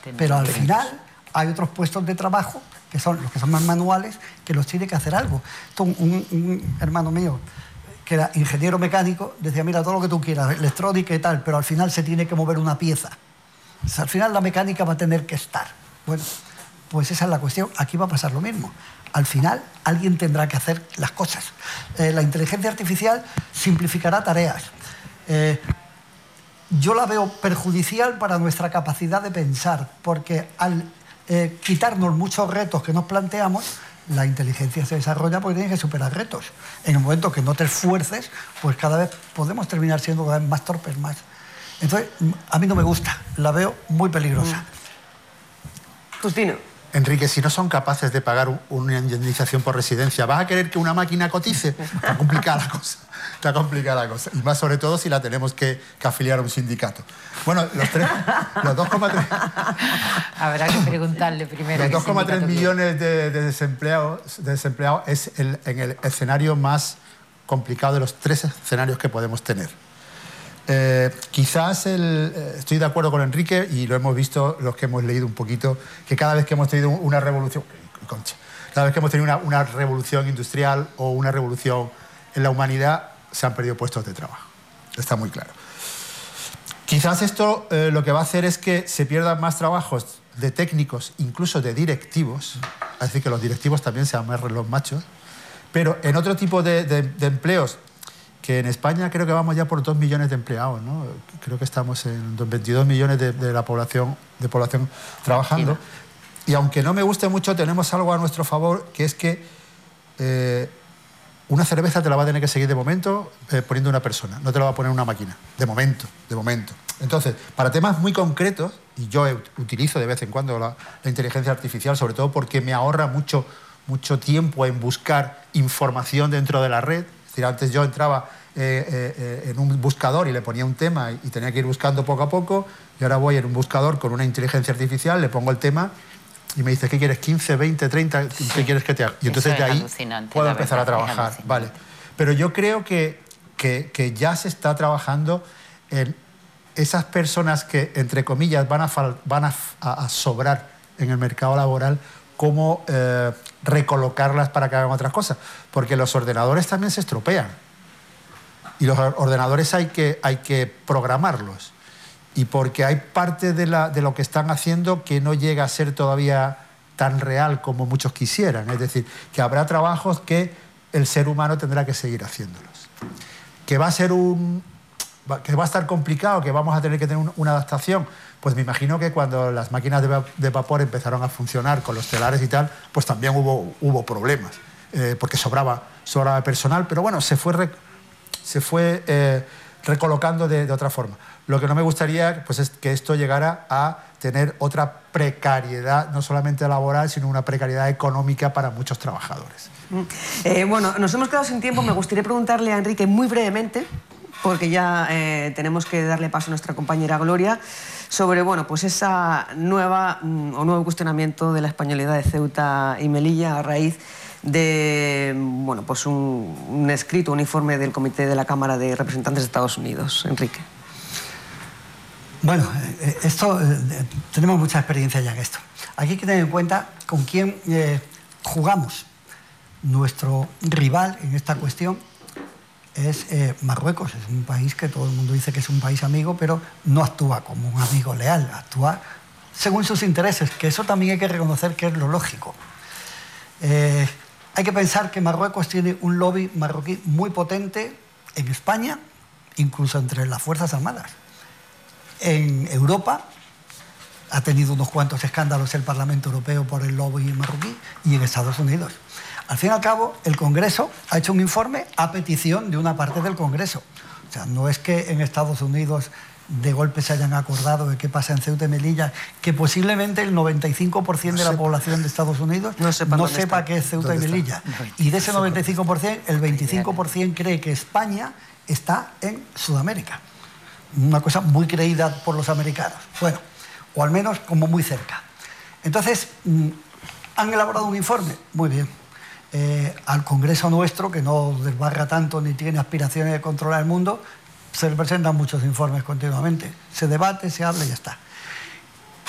pero al final hay otros puestos de trabajo que son los que son más manuales, que los tiene que hacer algo. Un hermano mío que era ingeniero mecánico decía, mira, todo lo que tú quieras, electrónica y tal, pero al final se tiene que mover una pieza. O sea, al final la mecánica va a tener que estar. Bueno, pues esa es la cuestión. Aquí va a pasar lo mismo. Al final alguien tendrá que hacer las cosas. La inteligencia artificial simplificará tareas. Yo la veo perjudicial para nuestra capacidad de pensar, porque al quitarnos muchos retos que nos planteamos, la inteligencia se desarrolla porque tiene que superar retos. En el momento que no te esfuerces, pues cada vez podemos terminar siendo cada vez más torpes, más. Entonces, a mí no me gusta, la veo muy peligrosa. Justino. Enrique, si no son capaces de pagar una indemnización por residencia, ¿vas a querer que una máquina cotice? Está complicada la cosa. Está complicada la cosa. Y más sobre todo si la tenemos que afiliar a un sindicato. Bueno, los 2,3... Habrá que preguntarle primero. Los 2,3 millones de desempleados es en el escenario más complicado de los 3 escenarios que podemos tener. Quizás estoy de acuerdo con Enrique y lo hemos visto los que hemos leído un poquito, que cada vez que hemos tenido una revolución, cada vez que hemos tenido una revolución industrial o una revolución en la humanidad, se han perdido puestos de trabajo. Está muy claro. Quizás esto lo que va a hacer es que se pierdan más trabajos de técnicos, incluso de directivos, es decir, que los directivos también se amarren los machos, pero en otro tipo de empleos, que en España creo que vamos ya por 2 millones de empleados, ¿no? Creo que estamos en 22 millones de la población trabajando. Y aunque no me guste mucho, tenemos algo a nuestro favor, que es que una cerveza te la va a tener que seguir de momento poniendo una persona, no te la va a poner una máquina, de momento. Entonces, para temas muy concretos, y yo utilizo de vez en cuando la inteligencia artificial, sobre todo porque me ahorra mucho tiempo en buscar información dentro de la red. Es decir, antes yo entraba en un buscador y le ponía un tema y tenía que ir buscando poco a poco, y ahora voy en un buscador con una inteligencia artificial, le pongo el tema y me dice, ¿qué quieres? 15, 20, 30, ¿qué quieres que te haga? Y entonces de ahí puedo empezar a trabajar. Vale. Pero yo creo que ya se está trabajando en esas personas que, entre comillas, van a sobrar en el mercado laboral, cómo recolocarlas para que hagan otras cosas. Porque los ordenadores también se estropean. Y los ordenadores hay que programarlos. Y porque hay parte de lo que están haciendo que no llega a ser todavía tan real como muchos quisieran. Es decir, que habrá trabajos que el ser humano tendrá que seguir haciéndolos. Que va a estar complicado, que vamos a tener que tener una adaptación. Pues me imagino que cuando las máquinas de vapor empezaron a funcionar con los telares y tal, pues también hubo problemas, porque sobraba personal, pero bueno, se fue recolocando de otra forma. Lo que no me gustaría, pues, es que esto llegara a tener otra precariedad, no solamente laboral, sino una precariedad económica para muchos trabajadores. Bueno, nos hemos quedado sin tiempo. Me gustaría preguntarle a Enrique muy brevemente, porque ya tenemos que darle paso a nuestra compañera Gloria, sobre, bueno, pues esa nuevo cuestionamiento de la españolidad de Ceuta y Melilla a raíz de, bueno, pues un escrito, un informe del Comité de la Cámara de Representantes de Estados Unidos. Enrique. Bueno, tenemos mucha experiencia ya en esto. Aquí hay que tener en cuenta con quién jugamos. Nuestro rival en esta cuestión es Marruecos. Es un país que todo el mundo dice que es un país amigo, pero no actúa como un amigo leal, actúa según sus intereses, que eso también hay que reconocer que es lo lógico. Hay que pensar que Marruecos tiene un lobby marroquí muy potente en España, incluso entre las Fuerzas Armadas. En Europa ha tenido unos cuantos escándalos el Parlamento Europeo por el lobby marroquí, y en Estados Unidos. Al fin y al cabo, el Congreso ha hecho un informe a petición de una parte del Congreso. O sea, no es que en Estados Unidos de golpe se hayan acordado de qué pasa en Ceuta y Melilla, que posiblemente el 95% de la población de Estados Unidos no sepa qué es Ceuta y Melilla. Y de ese 95%, el 25% cree que España está en Sudamérica. Una cosa muy creída por los americanos. Bueno, o al menos como muy cerca. Entonces, ¿han elaborado un informe? Muy bien. Al Congreso nuestro, que no desbarra tanto ni tiene aspiraciones de controlar el mundo, se le presentan muchos informes continuamente. Se debate, se habla y ya está.